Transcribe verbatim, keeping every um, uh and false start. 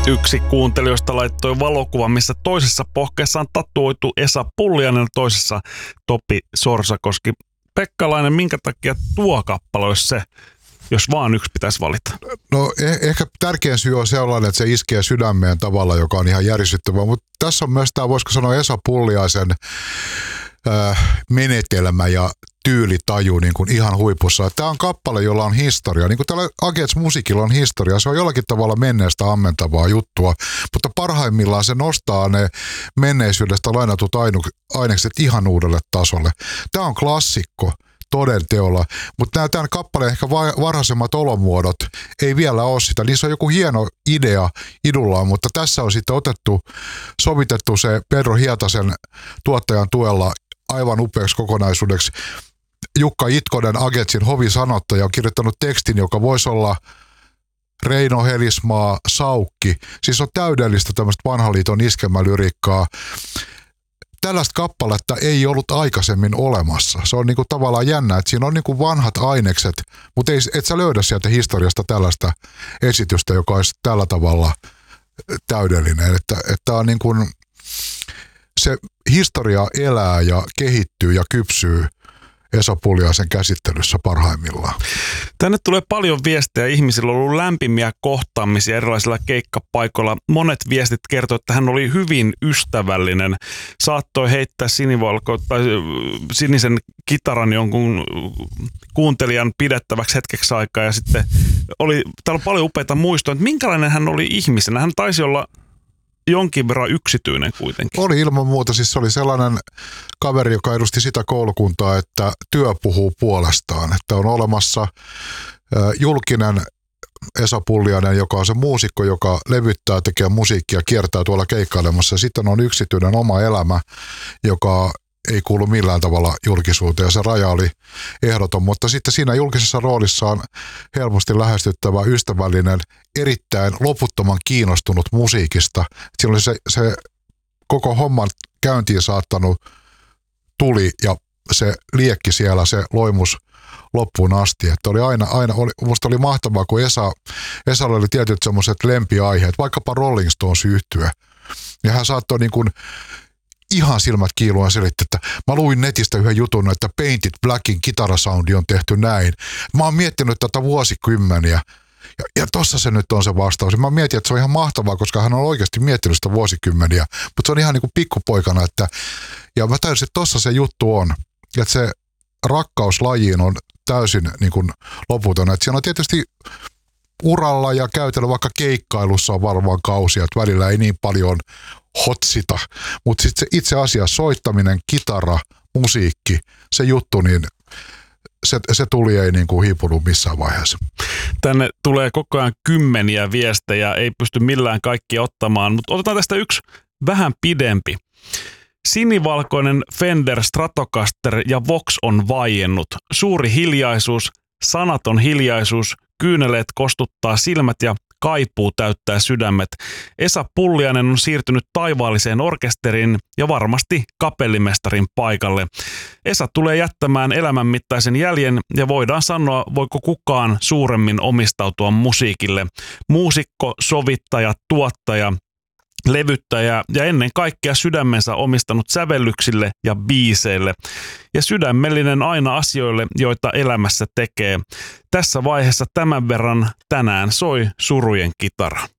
Yksi kuuntelijoista laittoi valokuvan, missä toisessa pohkeessa on tatuoitu Esa Pulliainen, toisessa Topi Sorsakoski. Pekkalainen, minkä takia tuo kappale olisi se, jos vaan yksi pitäisi valita? No eh- ehkä tärkein syy on sellainen, että se iskee sydämeen tavalla, joka on ihan järisyttävä. Mutta tässä on myös tämä, voisiko sanoa, Esa Pulliaisen äh, menetelmä ja tyylitaju niin kuin ihan huipussa. Tämä on kappale, jolla on historia. Niin kuin tällä Agents-musiikilla on historia. Se on jollakin tavalla menneestä ammentavaa juttua, mutta parhaimmillaan se nostaa ne menneisyydestä lainatut ainekset ihan uudelle tasolle. Tämä on klassikko toden teolla, mutta nämä tämän kappaleen ehkä varhaisemmat olomuodot ei vielä ole sitä. Niissä on joku hieno idea idullaan, mutta tässä on sitten otettu, sovitettu se Pedro Hietasen tuottajan tuella aivan upeaksi kokonaisuudeksi. Jukka Itkonen, Agentsin hovisanottaja, on kirjoittanut tekstin, joka voisi olla Reino Helismaa, Saukki. Siis on täydellistä tämmöistä vanhan liiton iskelmälyriikkaa. Tällaista kappaletta ei ollut aikaisemmin olemassa. Se on niinku tavallaan jännä, että siinä on niinku vanhat ainekset, mutta ei, et sä löydä sieltä historiasta tällaista esitystä, joka olisi tällä tavalla täydellinen. Että, että on niinku, se historia elää ja kehittyy ja kypsyy Esa Pulliaisen käsittelyssä parhaimmillaan. Tänne tulee paljon viestejä. Ihmisillä on ollut lämpimiä kohtaamisia erilaisilla keikkapaikoilla. Monet viestit kertovat, että hän oli hyvin ystävällinen. Saattoi heittää sinivalko tai sinisen kitaran jonkun kuuntelijan pidettäväksi hetkeksi aikaa. Ja sitten oli, täällä on paljon upeita muistoja, että minkälainen hän oli ihmisenä. Hän taisi olla jonkin verran yksityinen kuitenkin. Oli ilman muuta. Siis se oli sellainen kaveri, joka edusti sitä koulukuntaa, että työ puhuu puolestaan. Että on olemassa äh, julkinen Esa Pulliainen, joka on se muusikko, joka levyttää, tekee musiikkia, kiertää tuolla keikkailemassa. Sitten on yksityinen oma elämä, joka ei kuulu millään tavalla julkisuuteen, ja se raja oli ehdoton, mutta sitten siinä julkisessa roolissa on helposti lähestyttävä, ystävällinen, erittäin loputtoman kiinnostunut musiikista. Siinä oli se, se koko homman käyntiin saattanut tuli ja se liekki siellä, se loimus loppuun asti. Että oli aina, aina oli, musta oli mahtavaa, kun Esa, Esalla oli tietyt semmoiset lempiaiheet, vaikkapa Rolling Stones yhtye. Ja hän saattoi niin kuin ihan silmät kiiluen selitti, että mä luin netistä yhden jutun, että Painted Blackin kitarasoundi on tehty näin. Mä oon miettinyt tätä vuosikymmeniä. Ja, ja tossa se nyt on se vastaus. Mä mietin, että se on ihan mahtavaa, koska hän on oikeasti miettinyt sitä vuosikymmeniä. Mutta se on ihan niin kuin pikkupoikana. Että, ja mä täysin, että tossa se juttu on. Että se rakkaus lajiin on täysin niin kuin loputon. Että siinä on tietysti uralla ja käytännössä vaikka keikkailussa on varmaan kausia, että välillä ei niin paljon hotsita. Mutta sitten se itse asiassa soittaminen, kitara, musiikki, se juttu, niin se, se tuli ei niin kuin hiipunut missään vaiheessa. Tänne tulee koko ajan kymmeniä viestejä, ei pysty millään kaikkia ottamaan, mutta otetaan tästä yksi vähän pidempi. Sinivalkoinen Fender Stratocaster ja Vox on vaiennut. Suuri hiljaisuus, sanaton hiljaisuus, kyyneleet kostuttaa silmät ja kaipuu täyttää sydämet. Esa Pulliainen on siirtynyt taivaalliseen orkesteriin ja varmasti kapellimestarin paikalle. Esa tulee jättämään elämänmittaisen jäljen ja voidaan sanoa, voiko kukaan suuremmin omistautua musiikille. Muusikko, sovittaja, tuottaja, levyttäjä ja ennen kaikkea sydämensä omistanut sävellyksille ja biiseille. Ja sydämellinen aina asioille, joita elämässä tekee. Tässä vaiheessa tämän verran tänään soi surujen kitara.